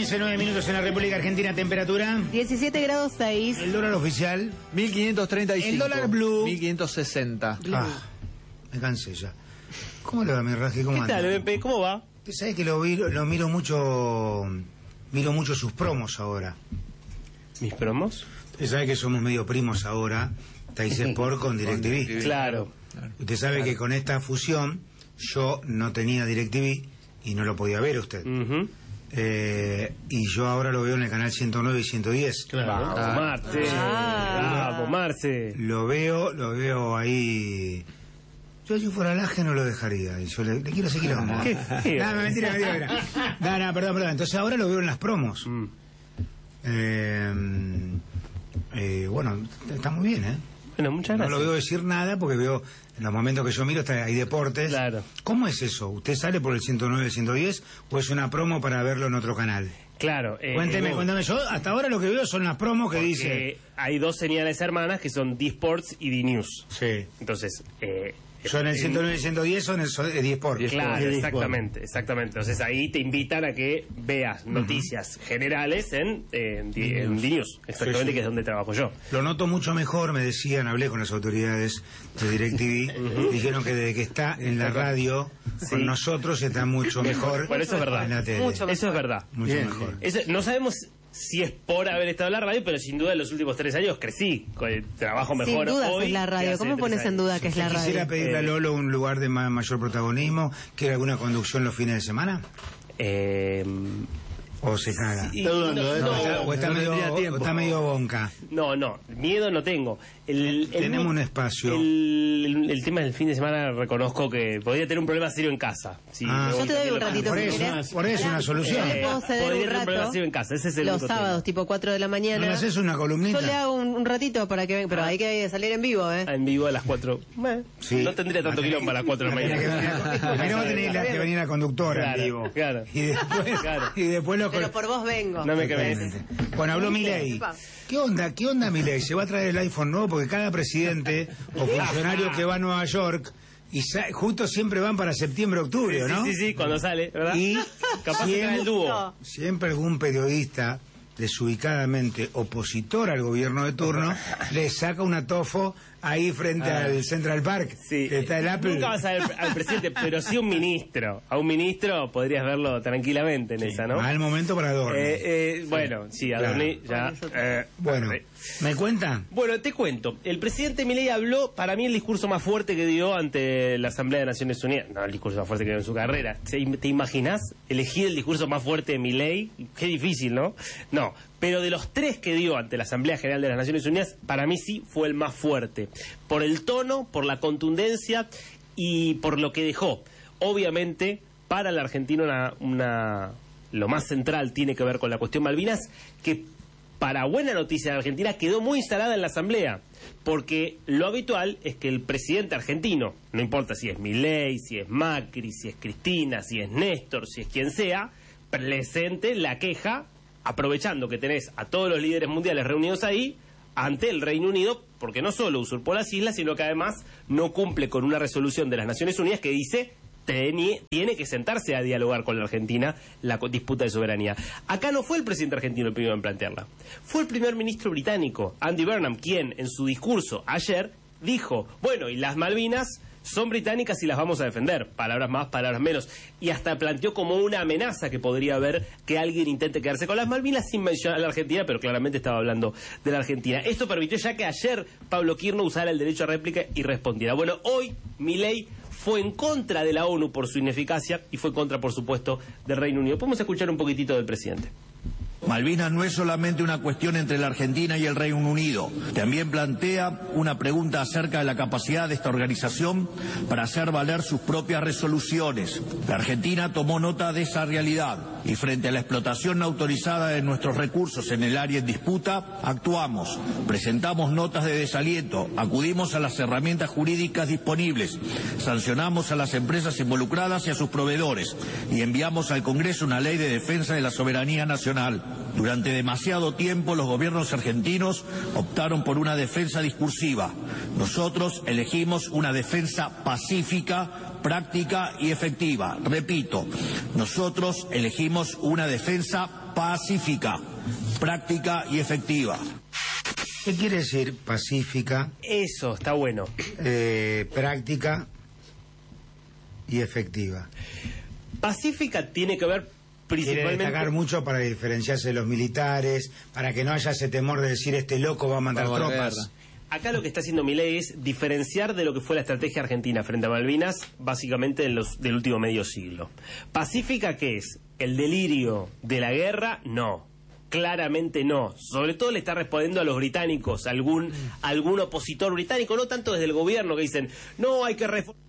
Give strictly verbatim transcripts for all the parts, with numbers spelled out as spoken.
trece, nueve minutos en la República Argentina, temperatura diecisiete grados seis. El dólar oficial mil quinientos treinta y cinco. El dólar blue mil quinientos sesenta. Ah, me cansé ya. ¿Cómo le va, mi Raji? ¿Cómo ¿Qué anda? tal, B P? ¿Cómo va? Usted sabe que lo, vi- lo miro mucho, miro mucho sus promos ahora. ¿Mis promos? Usted sabe que somos medio primos ahora, Teis Sport con DirecTV. Claro. Usted sabe Claro. que con esta fusión yo no tenía DirecTV y no lo podía ver usted. Uh-huh. Eh, y yo ahora lo veo en el canal ciento nueve y ciento diez. Claro. Vamos, Marce. Ah. Vamos, Marce. Lo veo, lo veo ahí. Yo si fuera Laje no lo dejaría. Y yo le, le quiero seguir como. ¿Qué feo? No, mentira, mentira, mentira. No, no, perdón, perdón. Entonces ahora lo veo en las promos. Mm. Eh, eh, bueno, está muy bien, ¿eh? Bueno, muchas No gracias. lo veo decir nada porque veo, en los momentos que yo miro, está, hay deportes. Claro. ¿Cómo es eso? ¿Usted sale por el ciento nueve, el ciento diez o es una promo para verlo en otro canal? Claro. eh, Cuénteme, eh, cuéntame. Yo hasta ahora lo que veo son las promos que porque dice... hay dos señales hermanas que son D-Sports y D-News. Sí. Entonces, eh, Yo en el ciento nueve y ciento diez son el diez por. Claro, exactamente, exactamente. Entonces ahí te invitan a que veas noticias uh-huh. generales en, en, en, en D-News, exactamente, sí, sí. Que es donde trabajo yo. Lo noto mucho mejor, me decían, hablé con las autoridades de DirecTV, uh-huh. dijeron que desde que está en la radio sí. con nosotros está mucho mejor. Bueno, eso es verdad. En la tele. Mucho eso es verdad. Mucho Bien. mejor. Eso, no sabemos si es por haber estado en la radio, pero sin duda en los últimos tres años crecí, con el trabajo mejor. Sin duda hoy es la radio. ¿Cómo pones en duda que es la radio? ¿Quisiera pedirle eh, a Lolo un lugar de ma- mayor protagonismo? ¿Quiere alguna conducción los fines de semana? Eh... ¿O se caga? Sí, no, no, no, está, o está, no medio, o está medio bonca. No, no, miedo no tengo. El, el, Tenemos el, un espacio. El, el, el tema del fin de semana reconozco que podría tener un problema serio en casa. Sí, ah, yo te doy un ratito. Por si eso, querés. por eso una solución. Yo le puedo ceder podría un tener un problema rato serio en casa. Ese es el los único sábados, tema. tipo cuatro de la mañana. ¿No le haces una columnita? Yo le hago un, un ratito para que venga, pero hay que salir en vivo, ¿eh? En vivo a las cuatro. Bueno, sí. No tendría tanto quilombo a las cuatro de la mañana. Primero va a tener que venir la conductora claro, en vivo. Claro. Y después, claro. y después lo Pero por vos vengo. No me crees. Bueno, habló Milei. ¿Qué onda? ¿Qué onda Milei? ¿Se va a traer el iPhone nuevo? Porque cada presidente o funcionario que va a Nueva York y sa- justo siempre van para septiembre, octubre, ¿no? Sí, sí, sí, cuando sale, ¿verdad? Y capaz que trae el dúo. Siempre algún periodista desubicadamente opositor al gobierno de turno le saca una tofo ahí frente ah. al Central Park, sí. que está el Apple. Nunca vas a ver al presidente, pero sí un ministro. A un ministro podrías verlo tranquilamente en sí. esa, ¿no? Al momento para Adorni. Eh, eh, sí. Bueno, sí, Adorni claro. ya. Eh, bueno, ¿me cuenta? Bueno, te cuento. El presidente Milei habló, para mí, el discurso más fuerte que dio ante la Asamblea de Naciones Unidas. No, el discurso más fuerte que dio en su carrera. ¿Te imaginas elegir el discurso más fuerte de Milei? Qué difícil, ¿no? No. Pero de los tres que dio ante la Asamblea General de las Naciones Unidas, para mí sí fue el más fuerte. Por el tono, por la contundencia y por lo que dejó. Obviamente, para la Argentina una, una, lo más central tiene que ver con la cuestión Malvinas, que para buena noticia de Argentina quedó muy instalada en la Asamblea. Porque lo habitual es que el presidente argentino, no importa si es Milei, si es Macri, si es Cristina, si es Néstor, si es quien sea, presente la queja, aprovechando que tenés a todos los líderes mundiales reunidos ahí, ante el Reino Unido, porque no solo usurpó las islas, sino que además no cumple con una resolución de las Naciones Unidas que dice tiene, tiene que sentarse a dialogar con la Argentina la disputa de soberanía. Acá no fue el presidente argentino el primero en plantearla, fue el primer ministro británico, Andy Burnham, quien en su discurso ayer dijo, bueno, y las Malvinas son británicas y las vamos a defender, palabras más, palabras menos, y hasta planteó como una amenaza que podría haber que alguien intente quedarse con las Malvinas sin mencionar a la Argentina, pero claramente estaba hablando de la Argentina. Esto permitió ya que ayer Pablo Kirno usara el derecho a réplica y respondiera. Bueno, hoy Milei fue en contra de la ONU por su ineficacia y fue en contra, por supuesto, del Reino Unido. Podemos escuchar un poquitito del presidente. Malvinas no es solamente una cuestión entre la Argentina y el Reino Unido, también plantea una pregunta acerca de la capacidad de esta organización para hacer valer sus propias resoluciones. La Argentina tomó nota de esa realidad y frente a la explotación no autorizada de nuestros recursos en el área en disputa, actuamos, presentamos notas de desaliento, acudimos a las herramientas jurídicas disponibles, sancionamos a las empresas involucradas y a sus proveedores y enviamos al Congreso una ley de defensa de la soberanía nacional. Durante demasiado tiempo los gobiernos argentinos optaron por una defensa discursiva. Nosotros elegimos una defensa pacífica, práctica y efectiva. Repito, nosotros elegimos una defensa pacífica. pacífica, práctica y efectiva. ¿Qué quiere decir pacífica? Eso, está bueno. Eh, práctica y efectiva. Pacífica tiene que ver Quiere principalmente... destacar mucho para diferenciarse de los militares, para que no haya ese temor de decir este loco va a mandar Va a volver. tropas. Acá lo que está haciendo Milei es diferenciar de lo que fue la estrategia argentina frente a Malvinas, básicamente en los, del último medio siglo. ¿Pacífica qué es? ¿El delirio de la guerra? No. Claramente no. Sobre todo le está respondiendo a los británicos, algún, algún opositor británico, no tanto desde el gobierno, que dicen, no, hay que reformar.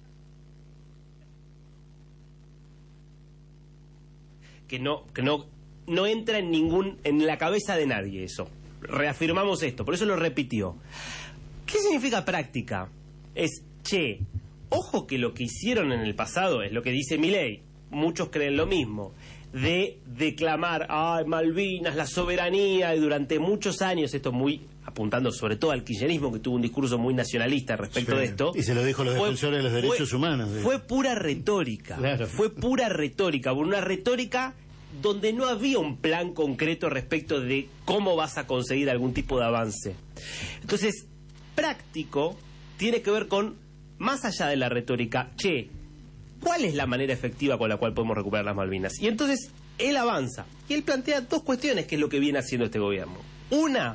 Que no, que no, no entra en ningún, en la cabeza de nadie eso. Reafirmamos esto, por eso lo repitió. ¿Qué significa práctica? Es, che, ojo que lo que hicieron en el pasado es lo que dice Milei, muchos creen lo mismo, de declamar, ay, Malvinas, la soberanía, y durante muchos años, esto muy apuntando sobre todo al kirchnerismo, que tuvo un discurso muy nacionalista respecto Sí. de esto. Y se lo dijo a los Fue- defensores de los fue- derechos humanos. de- Fue pura retórica, Claro. fue pura retórica, una retórica donde no había un plan concreto respecto de cómo vas a conseguir algún tipo de avance. Entonces, práctico tiene que ver con, más allá de la retórica, che, ¿cuál es la manera efectiva con la cual podemos recuperar las Malvinas? Y entonces, él avanza, y él plantea dos cuestiones que es lo que viene haciendo este gobierno. Una,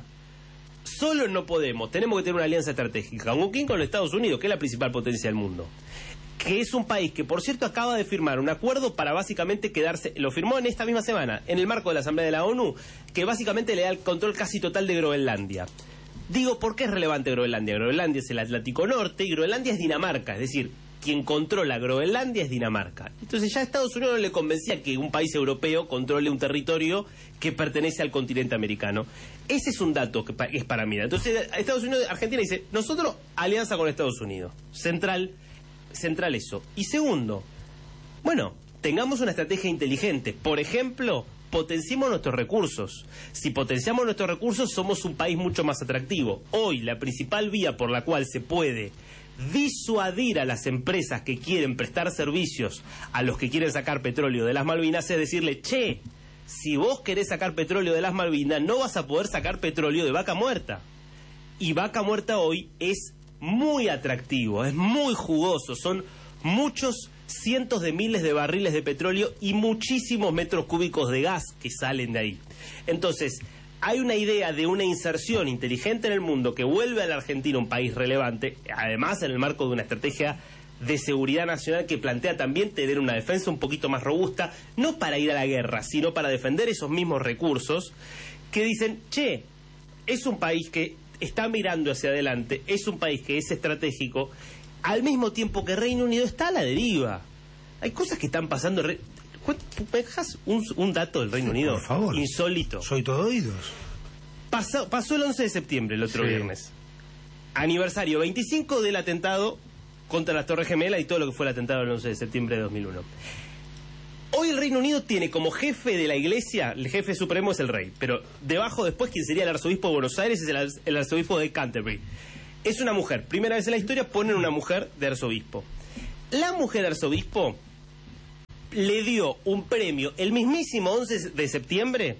solo no podemos, tenemos que tener una alianza estratégica, ¿con quién? Con los Estados Unidos, que es la principal potencia del mundo. Que es un país que, por cierto, acaba de firmar un acuerdo para básicamente quedarse, lo firmó en esta misma semana, en el marco de la Asamblea de la ONU, que básicamente le da el control casi total de Groenlandia. Digo, ¿por qué es relevante Groenlandia? Groenlandia es el Atlántico Norte y Groenlandia es Dinamarca, es decir, quien controla Groenlandia es Dinamarca. Entonces ya a Estados Unidos no le convencía que un país europeo controle un territorio que pertenece al continente americano. Ese es un dato que pa- es para mirar. Entonces Estados Unidos, Argentina dice, nosotros alianza con Estados Unidos, central, central eso. Y segundo, bueno, tengamos una estrategia inteligente. Por ejemplo, potenciemos nuestros recursos. Si potenciamos nuestros recursos, somos un país mucho más atractivo. Hoy, la principal vía por la cual se puede disuadir a las empresas que quieren prestar servicios a los que quieren sacar petróleo de las Malvinas es decirle, che, si vos querés sacar petróleo de las Malvinas, no vas a poder sacar petróleo de Vaca Muerta. Y Vaca Muerta hoy es muy atractivo, es muy jugoso, son muchos cientos de miles de barriles de petróleo y muchísimos metros cúbicos de gas que salen de ahí. Entonces, hay una idea de una inserción inteligente en el mundo que vuelve a la Argentina un país relevante, además en el marco de una estrategia de seguridad nacional que plantea también tener una defensa un poquito más robusta, no para ir a la guerra, sino para defender esos mismos recursos, que dicen, che, es un país que está mirando hacia adelante, es un país que es estratégico, al mismo tiempo que Reino Unido está a la deriva. Hay cosas que están pasando. Re... ¿Me dejas un, un dato del Reino Unido? Por favor. Insólito. Soy todo oídos. Pasó, pasó el once de septiembre, el otro Sí. viernes. Aniversario veinticinco del atentado contra las Torres Gemelas y todo lo que fue el atentado del once de septiembre de dos mil uno. Hoy el Reino Unido tiene como jefe de la iglesia, el jefe supremo es el rey, pero debajo después quien sería el arzobispo de Buenos Aires es el, ar- el arzobispo de Canterbury. Es una mujer, primera vez en la historia ponen una mujer de arzobispo. La mujer arzobispo le dio un premio el mismísimo once de septiembre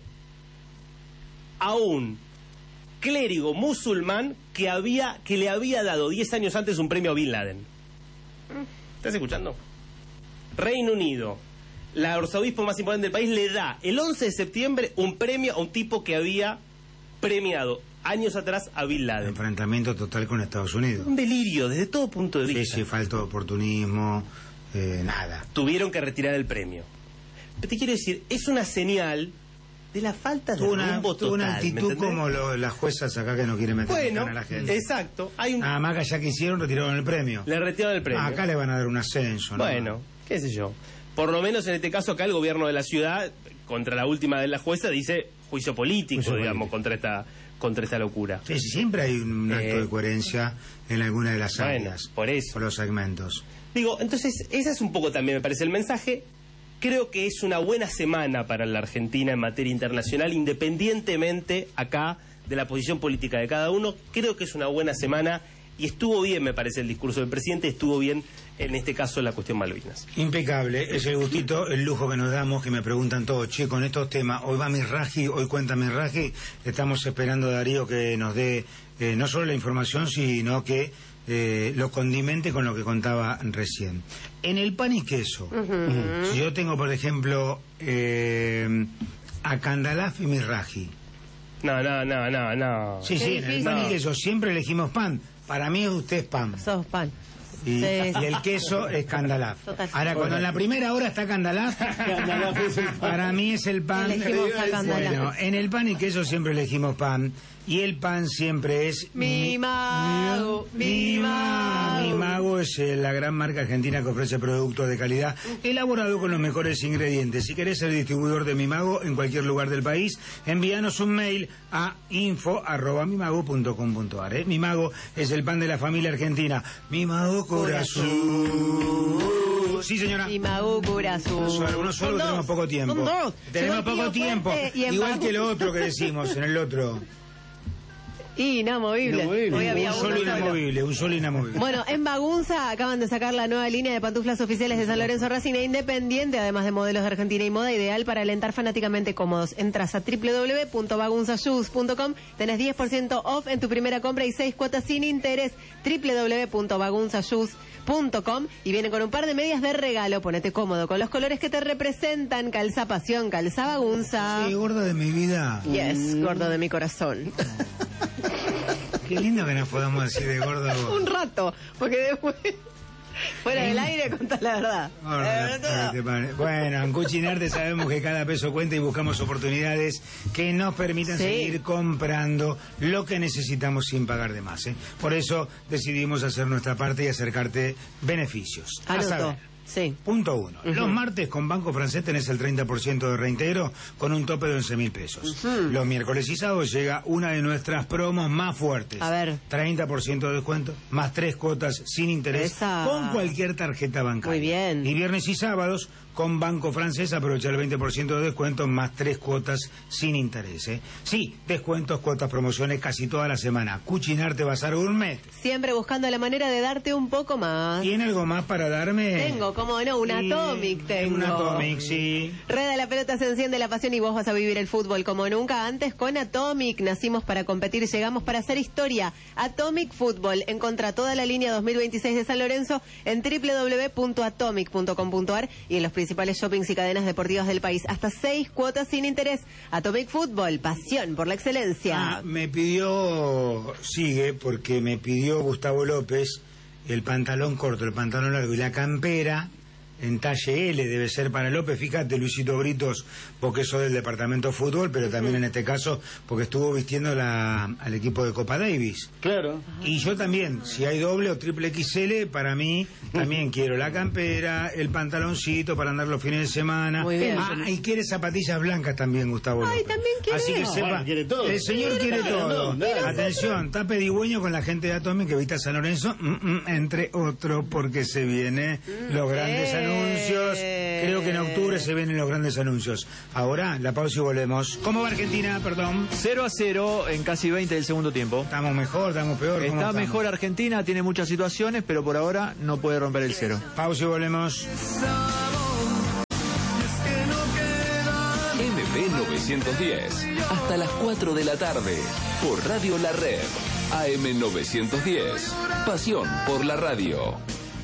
a un clérigo musulmán que había que le había dado diez años antes un premio a Bin Laden. ¿Estás escuchando? Reino Unido, la arzobispo más importante del país, le da el once de septiembre un premio a un tipo que había premiado años atrás a Bin Laden. Enfrentamiento total con Estados Unidos. Un delirio desde todo punto de Sí, vista. sí, falta de oportunismo, eh, nada. Tuvieron que retirar el premio. Pero te quiero decir, es una señal de la falta de Tuvo una, rumbo tuvo total. una ¿me actitud entendés? como lo- las juezas acá que no quieren meter Bueno, a la gente. exacto. Hay un... Nada más que allá que hicieron, retiraron el premio. Le retiraron el premio. Ah, acá le van a dar un ascenso, ¿no? Bueno, qué sé yo. Por lo menos en este caso acá el gobierno de la ciudad, contra la última de la jueza, dice juicio político, Juicio digamos, político. contra esta contra esta locura. Sí, sí, siempre hay un acto Eh, de coherencia en alguna de las bueno, áreas. por eso. Por los segmentos. Digo, entonces, ese es un poco también, me parece, el mensaje. Creo que es una buena semana para la Argentina en materia internacional, independientemente acá de la posición política de cada uno. Creo que es una buena semana y estuvo bien, me parece, el discurso del presidente, estuvo bien en este caso la cuestión Malvinas. Impecable, es el gustito, el lujo que nos damos, que me preguntan todos, che, con estos temas, hoy va Mirraji, hoy cuenta Mirraji, estamos esperando, Darío, que nos dé eh, no solo la información, sino que eh, lo condimente con lo que contaba recién. En el pan y queso, uh-huh. si yo tengo, por ejemplo, eh, a Candalaf y Mirraji. No, no, no, no, no. Sí, sí, en el pan y queso siempre elegimos pan. Para mí usted es pan. Sos pan. Y, sí. y el queso es Candalaf. Total. Ahora, cuando en la primera hora está Candalaf, para mí es el pan. Elegimos a Candalaf. Bueno, en el pan y queso siempre elegimos pan. Y el pan siempre es... Mi, mi mago, mi, mi mago. Mi mago es eh, la gran marca argentina que ofrece productos de calidad elaborado con los mejores ingredientes. Si querés ser distribuidor de Mi Mago en cualquier lugar del país, envíanos un mail a info arroba mimago punto com punto ar. ¿eh? Mi Mago es el pan de la familia argentina. Mi Mago corazón. Sí, señora. Mi Mago corazón. Solo, uno solo tenemos poco tiempo. Son dos. Tenemos Llegó poco tiempo. Igual que lo otro que decimos en el otro. Inamovible. Inamovible. Hoy había un solo inamovible, un solo inamovible. Bueno, en Bagunza acaban de sacar la nueva línea de pantuflas oficiales de San Lorenzo Racing e Independiente, además de modelos de Argentina y moda, ideal para alentar fanáticamente cómodos. Entras a doble u doble u doble u punto bagunza shoes punto com, tenés diez por ciento off en tu primera compra y seis cuotas sin interés. doble u doble u doble u punto bagunza shoes punto com y vienen con un par de medias de regalo. Ponete cómodo con los colores que te representan. Calza pasión, calza Bagunza. Sí, gordo de mi vida. Yes, gordo de mi corazón. Qué lindo que nos podamos decir de gordo. Un rato, porque después, fuera del aire, contás la verdad. Gordo, bueno, en Cuchinarte sabemos que cada peso cuenta y buscamos oportunidades que nos permitan sí. seguir comprando lo que necesitamos sin pagar de más. ¿eh? Por eso decidimos hacer nuestra parte y acercarte beneficios. Anoto. Sí. Punto uno. Uh-huh. Los martes con Banco Francés tenés el treinta por ciento de reintegro con un tope de once mil pesos. Uh-huh. Los miércoles y sábados llega una de nuestras promos más fuertes. A ver. treinta por ciento de descuento, más tres cuotas sin interés Esa. con cualquier tarjeta bancaria. Muy bien. Y viernes y sábados con Banco Francés aprovecha el veinte por ciento de descuento más tres cuotas sin interés. ¿eh? Sí, descuentos, cuotas, promociones casi toda la semana. Cuchinarte Bazar Gourmet. Siempre buscando la manera de darte un poco más. ¿Tiene algo más para darme? Tengo, cómo no, un sí, Atomic tengo. Un Atomic, sí. Rueda la pelota, se enciende la pasión y vos vas a vivir el fútbol como nunca antes con Atomic. Nacimos para competir, llegamos para hacer historia. Atomic Fútbol. Encontrá toda la línea dos mil veintiséis de San Lorenzo en doble u doble u doble u punto atomic punto com punto ar y en los principales shoppings y cadenas deportivas del país. Hasta seis cuotas sin interés. Atomic Fútbol, pasión por la excelencia. Ah, me pidió, sigue, porque me pidió Gustavo López el pantalón corto, el pantalón largo y la campera en talle L, debe ser para López. Fíjate, Luisito Britos, porque sos del departamento de fútbol, pero también en este caso porque estuvo vistiendo la, al equipo de Copa Davis. Claro. Y yo también, si hay doble o triple X L, para mí también quiero la campera, el pantaloncito para andar los fines de semana. Muy bien. Ah, y quiere zapatillas blancas también, Gustavo Ay, López. también quiere. Así que sepa, bueno, quiere todo. el señor quiere, quiere todo. No, no, Atención, está pedigüeño con la gente de Atomic que viste a San Lorenzo, mm, mm, entre otros, porque se vienen mm, los grandes eh. anuncios. Creo que en octubre se vienen los grandes anuncios. Ahora, la pausa y volvemos. ¿Cómo va Argentina? Perdón. cero a cero en casi veinte del segundo tiempo. ¿Estamos mejor? ¿Estamos peor? ¿Cómo Está estamos? mejor Argentina, tiene muchas situaciones, pero por ahora no puede romper el cero. Pausa y volvemos. M P novecientos diez. Hasta las cuatro de la tarde. Por Radio La Red. A M novecientos diez. Pasión por la radio.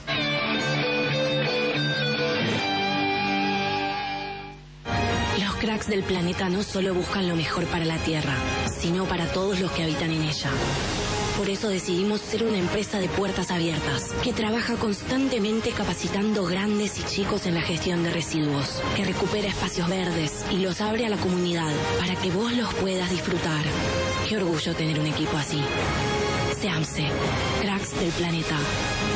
Los cracks del planeta no solo buscan lo mejor para la Tierra, sino para todos los que habitan en ella. Por eso decidimos ser una empresa de puertas abiertas, que trabaja constantemente capacitando grandes y chicos en la gestión de residuos, que recupera espacios verdes y los abre a la comunidad para que vos los puedas disfrutar. Qué orgullo tener un equipo así. SEAMSE, cracks del planeta.